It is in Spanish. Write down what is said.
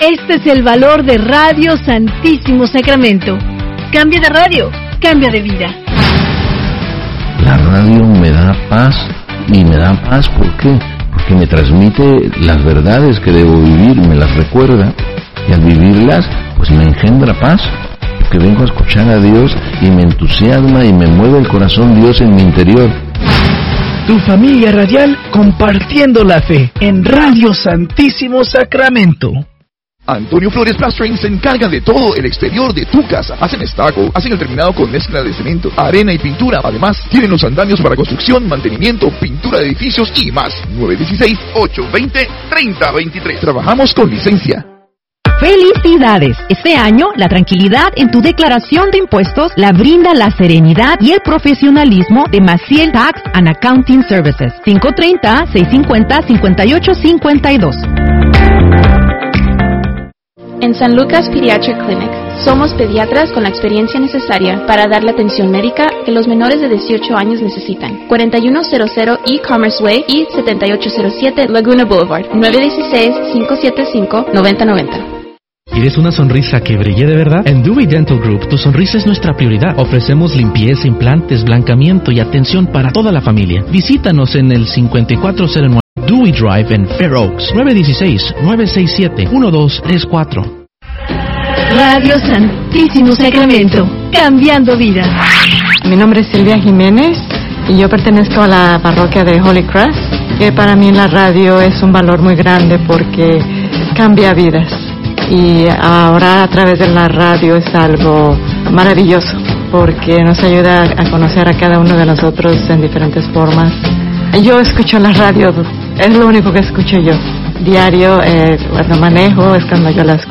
Este es el valor de Radio Santísimo Sacramento. Cambia de radio, cambia de vida. La radio me da paz, y me da paz ¿por qué? Porque me transmite las verdades que debo vivir, me las recuerda, y al vivirlas, pues me engendra paz, porque vengo a escuchar a Dios y me entusiasma y me mueve el corazón Dios en mi interior. Tu familia radial compartiendo la fe en Radio Santísimo Sacramento. Antonio Flores Plastering se encarga de todo el exterior de tu casa. Hacen estaco, hacen el terminado con mezcla de cemento, arena y pintura. Además, tienen los andamios para construcción, mantenimiento, pintura de edificios y más. 916-820-3023. Trabajamos con licencia. ¡Felicidades! Este año, la tranquilidad en tu declaración de impuestos la brinda la serenidad y el profesionalismo de Maciel Tax and Accounting Services. 530-650-5852. En San Lucas Pediatric Clinic, somos pediatras con la experiencia necesaria para dar la atención médica que los menores de 18 años necesitan. 4100 E-Commerce Way y 7807 Laguna Boulevard, 916-575-9090. ¿Quieres una sonrisa que brille de verdad? En Dewey Dental Group, tu sonrisa es nuestra prioridad. Ofrecemos limpieza, implantes, blancamiento y atención para toda la familia. Visítanos en el 5409 Dewey Drive en Fair Oaks, 916-967-1234. Radio Santísimo Sacramento, cambiando vidas. Mi nombre es Silvia Jiménez y yo pertenezco a la parroquia de Holy Cross, que para mí la radio es un valor muy grande porque cambia vidas. Y ahora a través de la radio es algo maravilloso porque nos ayuda a conocer a cada uno de nosotros en diferentes formas. Yo escucho la radio, es lo único que escucho yo. Diario, cuando manejo, es cuando yo la escucho.